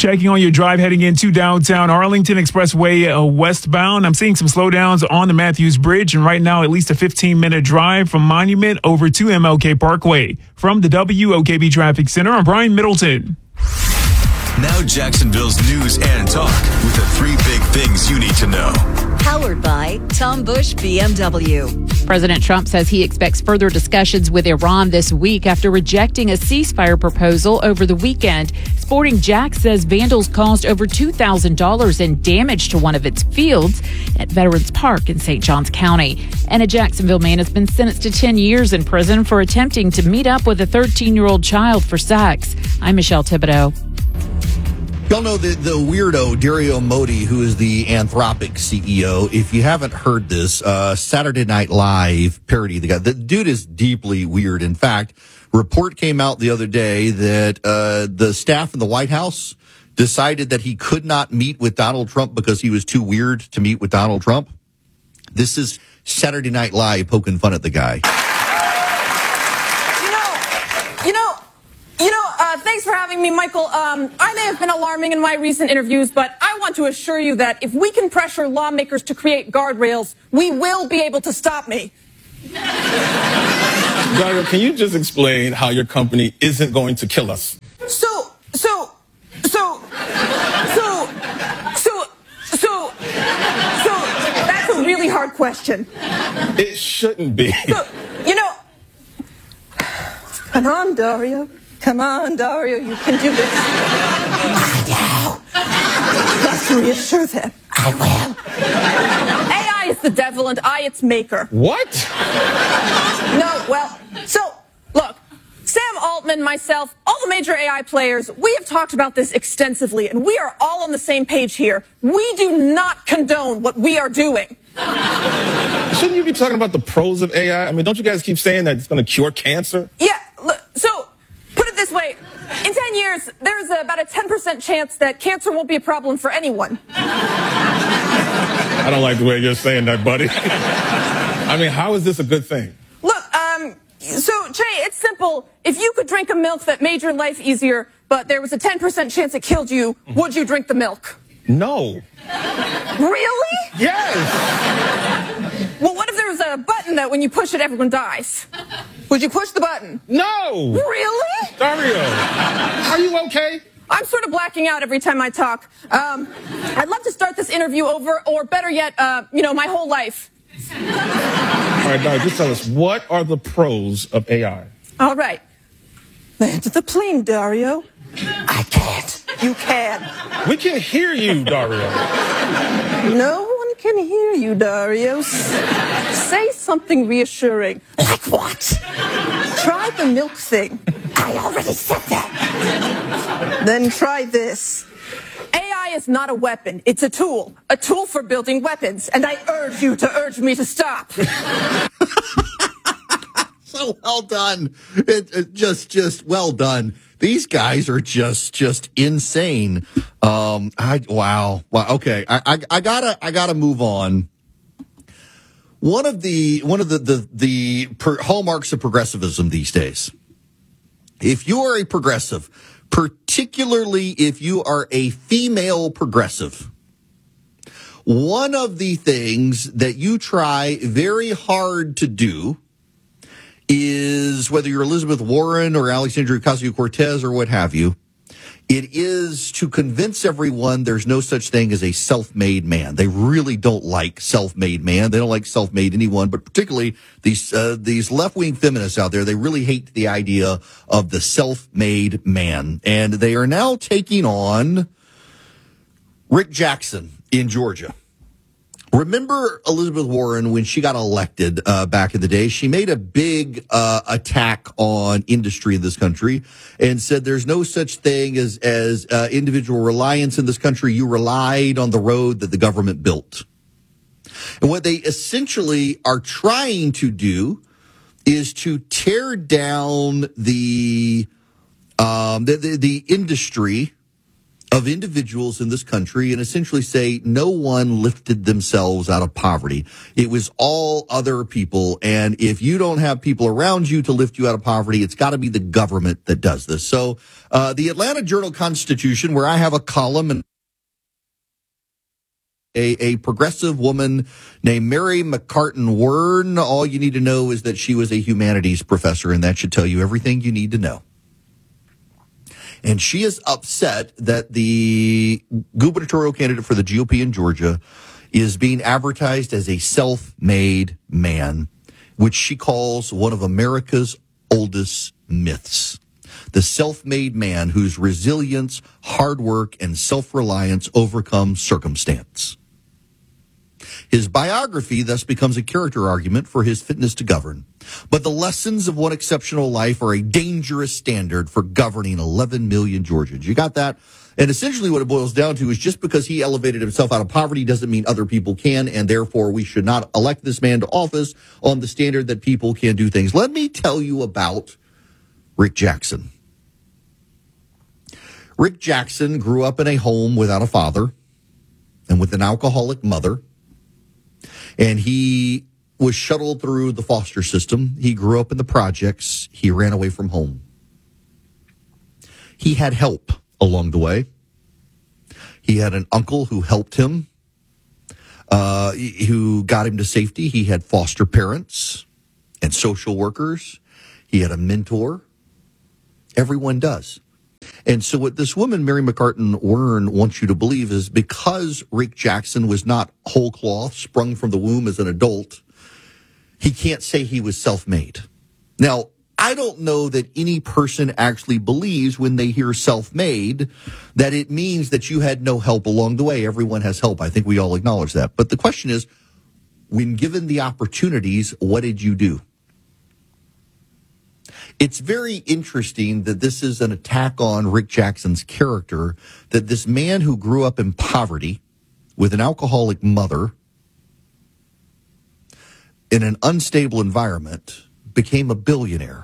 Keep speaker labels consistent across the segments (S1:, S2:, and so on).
S1: Checking on your drive heading into downtown Arlington Expressway westbound. I'm seeing some slowdowns on the Matthews Bridge, and right now at least a 15-minute drive from Monument over to MLK Parkway. From the WOKB Traffic Center, I'm Brian Middleton.
S2: Now Jacksonville's news and talk with the three big things you need to know.
S3: Powered by Tom Busch BMW.
S4: President Trump says he expects further discussions with Iran this week after rejecting a ceasefire proposal over the weekend. Sporting Jack says vandals caused over $2,000 in damage to one of its fields at Veterans Park in St. Johns County. And a Jacksonville man has been sentenced to 10 years in prison for attempting to meet up with a 13-year-old child for sex. I'm Michelle Thibodeau.
S5: Y'all know the weirdo Dario Modi, who is the Anthropic CEO. If you haven't heard this, Saturday Night Live parody the guy. The dude is deeply weird. In fact, report came out the other day that the staff in the White House decided that he could not meet with Donald Trump because he was too weird to meet with Donald Trump. This is Saturday Night Live poking fun at the guy.
S6: Thanks for having me, Michael. I may have been alarming in my recent interviews, but I want to assure you that if we can pressure lawmakers to create guardrails, we will be able to stop me.
S7: Dario, can you just explain how your company isn't going to kill us?
S6: That's a really hard question.
S7: It shouldn't be.
S6: Come on, Dario. Come on, Dario, you can do this. I know. Let's reassure them. I will. AI is the devil and I its maker.
S7: What?
S6: No, well, so, look, Sam Altman, myself, all the major AI players, we have talked about this extensively, and we are all on the same page here. We do not condone what we are doing.
S7: Shouldn't you be talking about the pros of AI? I mean, don't you guys keep saying that it's going to cure cancer?
S6: Yeah, so... Put it this way, in 10 years, there's about a 10% chance that cancer won't be a problem for anyone.
S7: I don't like the way you're saying that, buddy. I mean, how is this a good thing?
S6: Look, so, Trey, it's simple. If you could drink a milk that made your life easier, but there was a 10% chance it killed you, would you drink the milk?
S7: No.
S6: Really?
S7: Yes.
S6: Well, what if there was a button that when you push it, everyone dies? Would you push the button?
S7: No.
S6: Really?
S7: Dario, are you okay?
S6: I'm sort of blacking out every time I talk. I'd love to start this interview over, or better yet, my whole life.
S7: All right, Dario, just tell us, what are the pros of AI?
S6: All right. Land the plane, Dario. I can't. You can.
S7: We can hear you, Dario.
S6: No one can hear you, Dario. Say something reassuring. Like what? Try the milk thing. I already said that. Then try this. AI is not a weapon. It's a tool. A tool for building weapons. And I urge you to urge me to stop.
S5: So well done. Just well done. These guys are just insane. Wow. Okay. I gotta move on. One of the hallmarks of progressivism these days. If you are a progressive, particularly if you are a female progressive, one of the things that you try very hard to do is, whether you're Elizabeth Warren or Alexandria Ocasio-Cortez or what have you, it is to convince everyone there's no such thing as a self-made man. They really don't like self-made man. They don't like self-made anyone, but particularly these left-wing feminists out there, they really hate the idea of the self-made man. And they are now taking on Rick Jackson in Georgia. Remember Elizabeth Warren when she got elected back in the day? She made a big attack on industry in this country and said there's no such thing as individual reliance in this country. You relied on the road that the government built. And what they essentially are trying to do is to tear down the industry of individuals in this country and essentially say no one lifted themselves out of poverty. It was all other people. And if you don't have people around you to lift you out of poverty, it's got to be the government that does this. So the Atlanta Journal-Constitution, where I have a column, and a progressive woman named Mary McCartan Wern, all you need to know is that she was a humanities professor, and that should tell you everything you need to know. And she is upset that the gubernatorial candidate for the GOP in Georgia is being advertised as a self-made man, which she calls one of America's oldest myths. The self-made man whose resilience, hard work, and self-reliance overcome circumstance. His biography thus becomes a character argument for his fitness to govern. But the lessons of one exceptional life are a dangerous standard for governing 11 million Georgians. You got that? And essentially what it boils down to is just because he elevated himself out of poverty doesn't mean other people can, and therefore we should not elect this man to office on the standard that people can do things. Let me tell you about Rick Jackson. Rick Jackson grew up in a home without a father and with an alcoholic mother. And he was shuttled through the foster system. He grew up in the projects. He ran away from home. He had help along the way. He had an uncle who helped him, who got him to safety. He had foster parents and social workers. He had a mentor. Everyone does. And so what this woman, Mary McCartan Wern, wants you to believe is because Rick Jackson was not whole cloth, sprung from the womb as an adult, he can't say he was self-made. Now, I don't know that any person actually believes when they hear self-made that it means that you had no help along the way. Everyone has help. I think we all acknowledge that. But the question is, when given the opportunities, what did you do? It's very interesting that this is an attack on Rick Jackson's character, that this man who grew up in poverty with an alcoholic mother in an unstable environment became a billionaire.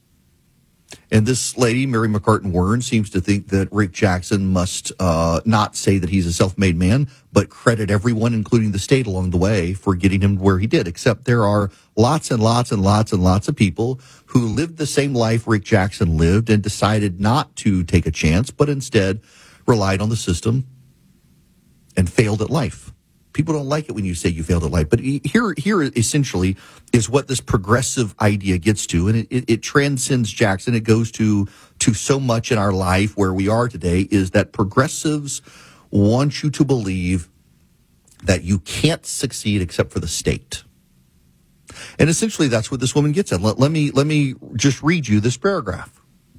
S5: And this lady, Mary McCartan Wern, seems to think that Rick Jackson must not say that he's a self-made man, but credit everyone, including the state, along the way for getting him where he did. Except there are lots and lots and lots and lots of people who lived the same life Rick Jackson lived and decided not to take a chance, but instead relied on the system and failed at life. People don't like it when you say you failed at life. But here essentially is what this progressive idea gets to. And it transcends Jackson. It goes to so much in our life where we are today, is that progressives want you to believe that you can't succeed except for the state. And essentially that's what this woman gets at. Let me just read you this paragraph.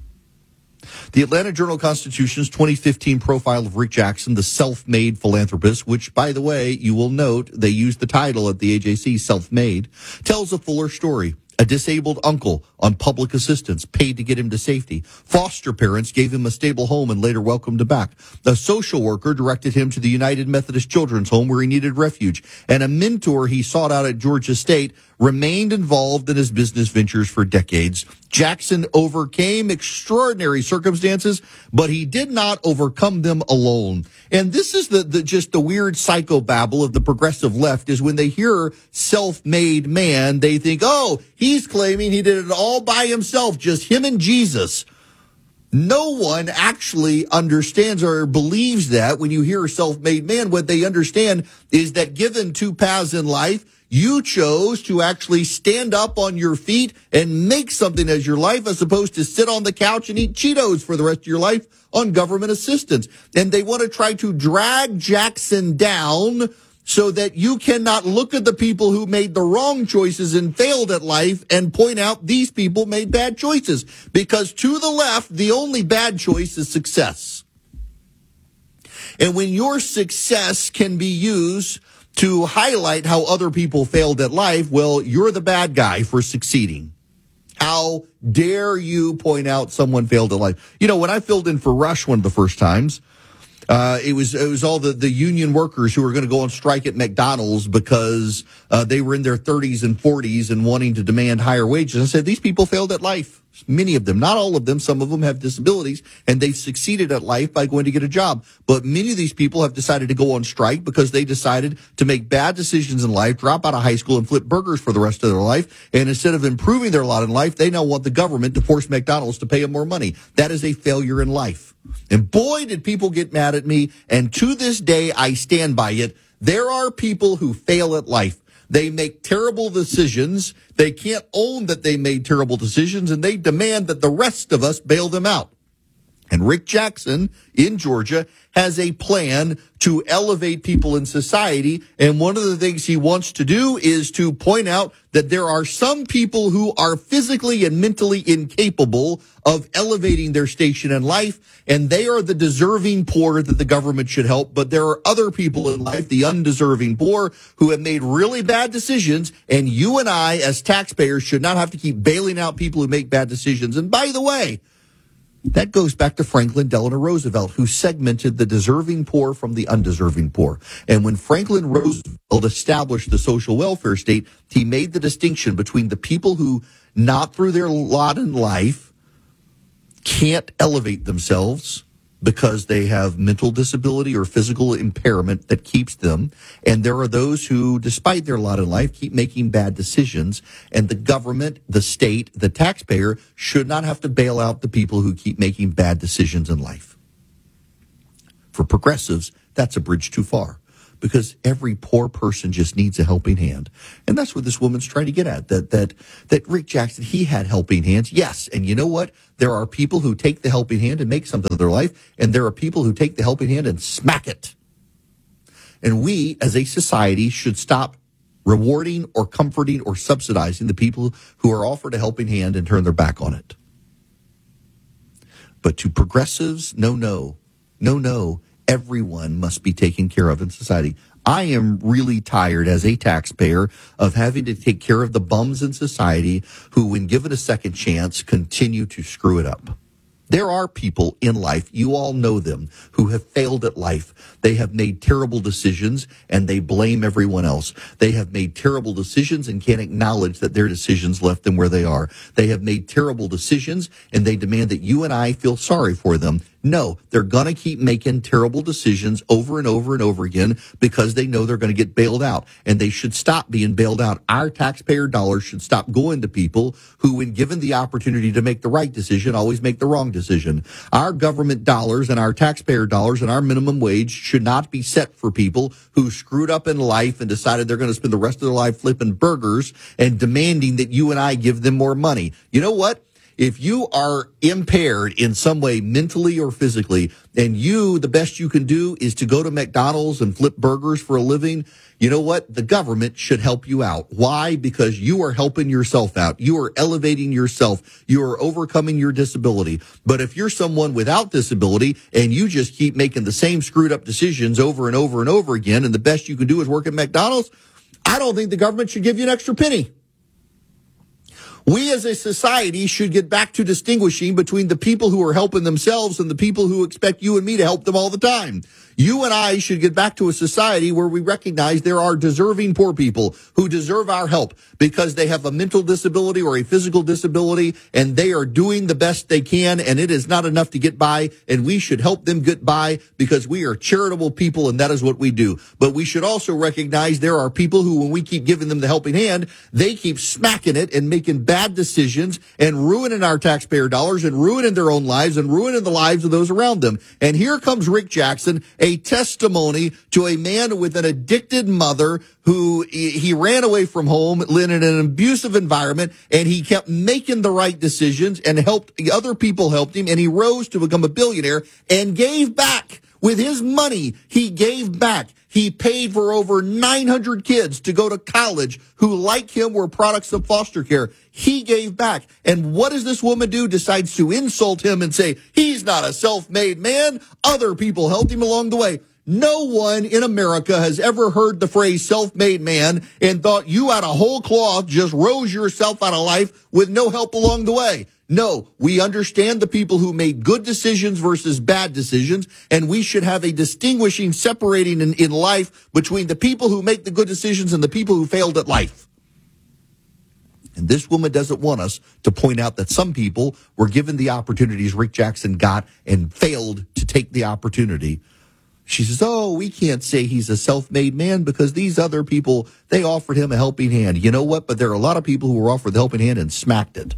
S5: The Atlanta Journal-Constitution's 2015 profile of Rick Jackson, the self-made philanthropist, which, by the way, you will note they used the title at the AJC, self-made, tells a fuller story. A disabled uncle on public assistance paid to get him to safety. Foster parents gave him a stable home and later welcomed him back. A social worker directed him to the United Methodist Children's Home where he needed refuge. And a mentor he sought out at Georgia State remained involved in his business ventures for decades. Jackson overcame extraordinary circumstances, but he did not overcome them alone. And this is the weird psychobabble of the progressive left, is when they hear self-made man, they think, oh, he's claiming he did it all by himself, just him and Jesus. No one actually understands or believes that when you hear self-made man. What they understand is that given two paths in life, you chose to actually stand up on your feet and make something as your life, as opposed to sit on the couch and eat Cheetos for the rest of your life on government assistance. And they want to try to drag Jackson down so that you cannot look at the people who made the wrong choices and failed at life and point out these people made bad choices. Because to the left, the only bad choice is success. And when your success can be used to highlight how other people failed at life, well, you're the bad guy for succeeding. How dare you point out someone failed at life? You know, when I filled in for Rush one of the first times, It was all the union workers who were going to go on strike at McDonald's because they were in their 30s and 40s and wanting to demand higher wages. I said, these people failed at life. Many of them, not all of them. Some of them have disabilities, and they've succeeded at life by going to get a job. But many of these people have decided to go on strike because they decided to make bad decisions in life, drop out of high school, and flip burgers for the rest of their life. And instead of improving their lot in life, they now want the government to force McDonald's to pay them more money. That is a failure in life. And boy, did people get mad at me. And to this day, I stand by it. There are people who fail at life. They make terrible decisions. They can't own that they made terrible decisions, and they demand that the rest of us bail them out. And Rick Jackson in Georgia has a plan to elevate people in society. And one of the things he wants to do is to point out that there are some people who are physically and mentally incapable of elevating their station in life. And they are the deserving poor that the government should help. But there are other people in life, the undeserving poor, who have made really bad decisions. And you and I, as taxpayers, should not have to keep bailing out people who make bad decisions. And by the way, that goes back to Franklin Delano Roosevelt, who segmented the deserving poor from the undeserving poor. And when Franklin Roosevelt established the social welfare state, he made the distinction between the people who, not through their lot in life, can't elevate themselves because they have mental disability or physical impairment that keeps them. And there are those who, despite their lot in life, keep making bad decisions. And the government, the state, the taxpayer should not have to bail out the people who keep making bad decisions in life. For progressives, that's a bridge too far, because every poor person just needs a helping hand. And that's what this woman's trying to get at, that Rick Jackson, he had helping hands. Yes, and you know what? There are people who take the helping hand and make something of their life, and there are people who take the helping hand and smack it. And we, as a society, should stop rewarding or comforting or subsidizing the people who are offered a helping hand and turn their back on it. But to progressives, no. Everyone must be taken care of in society. I am really tired as a taxpayer of having to take care of the bums in society who, when given a second chance, continue to screw it up. There are people in life, you all know them, who have failed at life. They have made terrible decisions and they blame everyone else. They have made terrible decisions and can't acknowledge that their decisions left them where they are. They have made terrible decisions and they demand that you and I feel sorry for them. No, they're going to keep making terrible decisions over and over and over again because they know they're going to get bailed out, and they should stop being bailed out. Our taxpayer dollars should stop going to people who, when given the opportunity to make the right decision, always make the wrong decision. Our government dollars and our taxpayer dollars and our minimum wage should not be set for people who screwed up in life and decided they're going to spend the rest of their life flipping burgers and demanding that you and I give them more money. You know what? If you are impaired in some way, mentally or physically, and the best you can do is to go to McDonald's and flip burgers for a living, you know what? The government should help you out. Why? Because you are helping yourself out. You are elevating yourself. You are overcoming your disability. But if you're someone without disability and you just keep making the same screwed up decisions over and over and over again, and the best you can do is work at McDonald's, I don't think the government should give you an extra penny. We as a society should get back to distinguishing between the people who are helping themselves and the people who expect you and me to help them all the time. You and I should get back to a society where we recognize there are deserving poor people who deserve our help because they have a mental disability or a physical disability, and they are doing the best they can, and it is not enough to get by, and we should help them get by because we are charitable people, and that is what we do. But we should also recognize there are people who, when we keep giving them the helping hand, they keep smacking it and making bad decisions and ruining our taxpayer dollars and ruining their own lives and ruining the lives of those around them. And here comes Rick Jackson, a testimony to a man with an addicted mother who he ran away from home, lived in an abusive environment, and he kept making the right decisions and other people helped him, and he rose to become a billionaire and gave back. With his money, he gave back. He paid for over 900 kids to go to college who, like him, were products of foster care. He gave back. And what does this woman do? Decides to insult him and say, he's not a self-made man. Other people helped him along the way. no one in America has ever heard the phrase self-made man and thought you out of whole cloth just rose yourself out of life with no help along the way. No, we understand the people who made good decisions versus bad decisions, and we should have a distinguishing, separating in life between the people who make the good decisions and the people who failed at life. And this woman doesn't want us to point out that some people were given the opportunities Rick Jackson got and failed to take the opportunity. She says, oh, we can't say he's a self-made man because these other people, they offered him a helping hand. You know what? But there are a lot of people who were offered the helping hand and smacked it.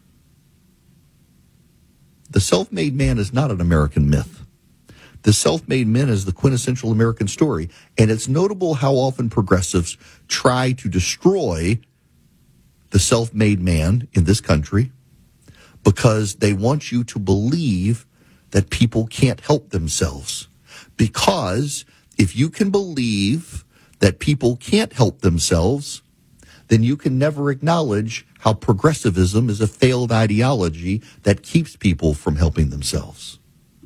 S5: The self-made man is not an American myth. The self-made man is the quintessential American story. And it's notable how often progressives try to destroy the self-made man in this country because they want you to believe that people can't help themselves. Because if you can believe that people can't help themselves, then you can never acknowledge how progressivism is a failed ideology that keeps people from helping themselves.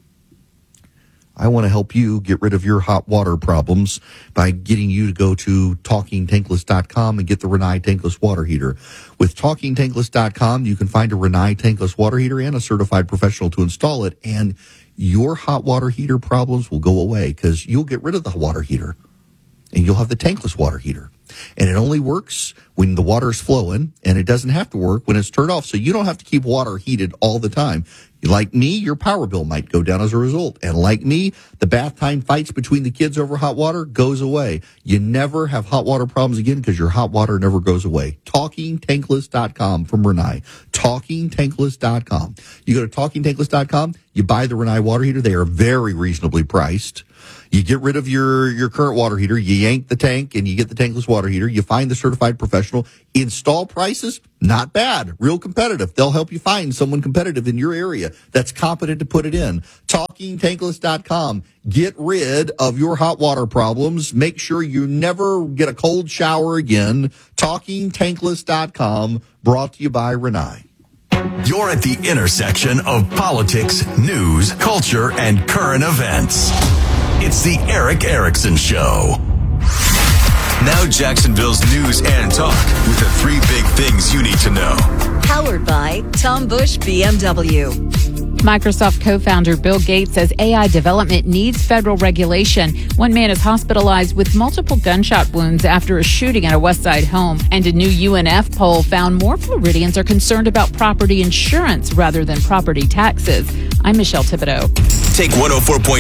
S5: I want to help you get rid of your hot water problems by getting you to go to TalkingTankless.com and get the Rinnai Tankless water heater. With TalkingTankless.com, you can find a Rinnai Tankless water heater and a certified professional to install it, and your hot water heater problems will go away because you'll get rid of the water heater and you'll have the tankless water heater. And it only works when the water's flowing, and it doesn't have to work when it's turned off. So you don't have to keep water heated all the time. Like me, your power bill might go down as a result. And like me, the bath time fights between the kids over hot water goes away. You never have hot water problems again because your hot water never goes away. TalkingTankless.com from Rinnai. TalkingTankless.com. You go to TalkingTankless.com, you buy the Rinnai water heater. They are very reasonably priced. You get rid of your current water heater, you yank the tank, and you get the tankless water heater. You find the certified professional. Install prices, not bad, real competitive. They'll help you find someone competitive in your area that's competent to put it in. TalkingTankless.com. Get rid of your hot water problems. Make sure you never get a cold shower again. TalkingTankless.com, brought to you by Rinnai.
S2: You're at the intersection of politics, news, culture, and current events. It's the Erick Erickson Show. Now Jacksonville's news and talk with the three big things you need to know.
S3: Powered by Tom Bush BMW.
S4: Microsoft co-founder Bill Gates says AI development needs federal regulation. One man is hospitalized with multiple gunshot wounds after a shooting at a West Side home. And a new UNF poll found more Floridians are concerned about property insurance rather than property taxes. I'm Michelle Thibodeau.
S2: Take 104.5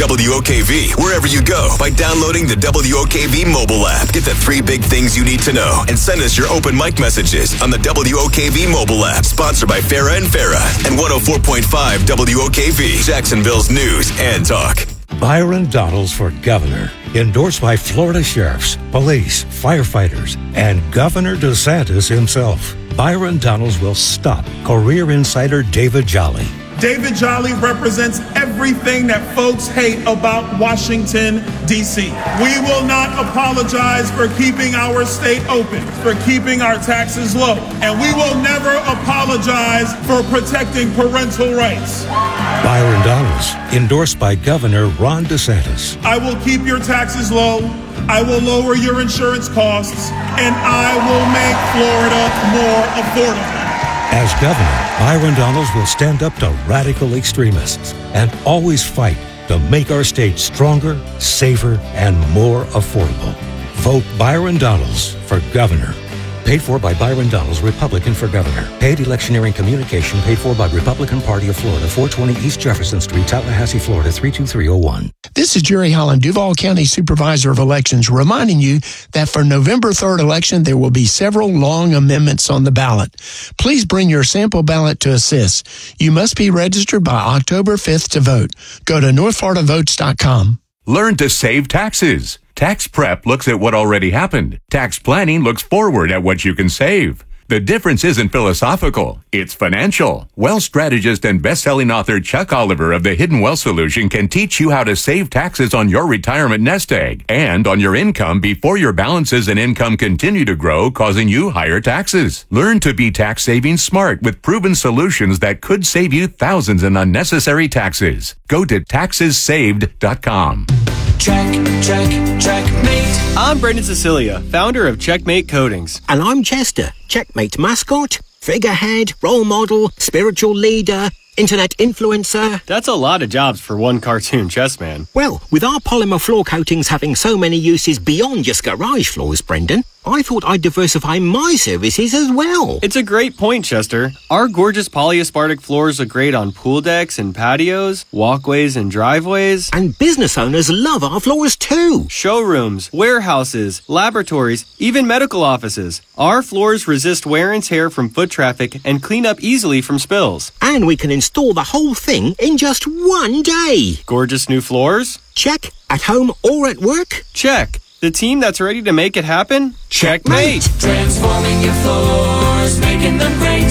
S2: WOKV wherever you go by downloading the WOKV mobile app. Get the three big things you need to know and send us your open mic messages on the WOKV mobile app. Sponsored by Farah and Farah and 104.5 WOKV, Jacksonville's news and talk.
S8: Byron Donalds for governor. Endorsed by Florida sheriffs, police, firefighters, and Governor DeSantis himself. Byron Donalds will stop career insider David Jolly.
S9: David Jolly represents everything that folks hate about Washington, D.C. We will not apologize for keeping our state open, for keeping our taxes low, and we will never apologize for protecting parental rights.
S8: Byron Donalds, endorsed by Governor Ron DeSantis.
S9: I will keep your taxes low, I will lower your insurance costs, and I will make Florida more affordable.
S8: As governor, Byron Donalds will stand up to radical extremists and always fight to make our state stronger, safer, and more affordable. Vote Byron Donalds for governor. Paid for by Byron Donalds, Republican for governor. Paid electioneering communication paid for by Republican Party of Florida, 420 East Jefferson Street, Tallahassee, Florida, 32301.
S10: This is Jerry Holland, Duval County Supervisor of Elections, reminding you that for November 3rd election, there will be several long amendments on the ballot. Please bring your sample ballot to assist. You must be registered by October 5th to vote. Go to NorthFloridaVotes.com.
S11: Learn to save taxes. Tax prep looks at what already happened. Tax planning looks forward at what you can save. The difference isn't philosophical, it's financial. Wealth strategist and best-selling author Chuck Oliver of The Hidden Wealth Solution can teach you how to save taxes on your retirement nest egg and on your income before your balances and income continue to grow, causing you higher taxes. Learn to be tax saving smart with proven solutions that could save you thousands in unnecessary taxes. Go to taxessaved.com.
S12: Checkmate. I'm Brendan Cecilia, founder of Checkmate Coatings.
S13: And I'm Chester, Checkmate mascot, figurehead, role model, spiritual leader, internet influencer.
S12: That's a lot of jobs for one cartoon chess man.
S13: Well, with our polymer floor coatings having so many uses beyond just garage floors, Brendan, I thought I'd diversify my services as well.
S12: It's a great point, Chester. Our gorgeous polyaspartic floors are great on pool decks and patios, walkways and driveways.
S13: And business owners love our floors too.
S12: Showrooms, warehouses, laboratories, even medical offices. Our floors resist wear and tear from foot traffic and clean up easily from spills.
S13: And we can install the whole thing in just one day.
S12: Gorgeous new floors?
S13: Check. At home or at work?
S12: Check. The team that's ready to make it happen? Checkmate!
S14: Transforming your floors, making them great.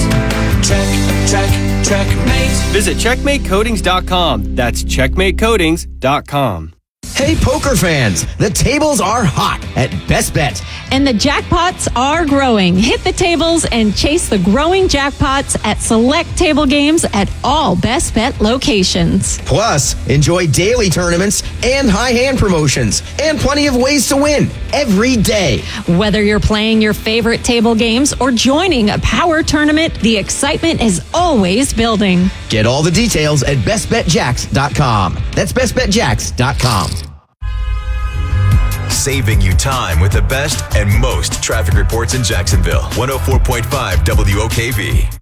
S14: Checkmate.
S12: Visit checkmatecoatings.com. That's checkmatecoatings.com.
S15: Hey, poker fans, the tables are hot at Best Bet.
S16: And the jackpots are growing. Hit the tables and chase the growing jackpots at select table games at all Best Bet locations.
S15: Plus, enjoy daily tournaments and high hand promotions and plenty of ways to win every day.
S16: Whether you're playing your favorite table games or joining a power tournament, the excitement is always building.
S15: Get all the details at bestbetjacks.com. That's bestbetjacks.com.
S2: Saving you time with the best and most traffic reports in Jacksonville. 104.5 WOKV.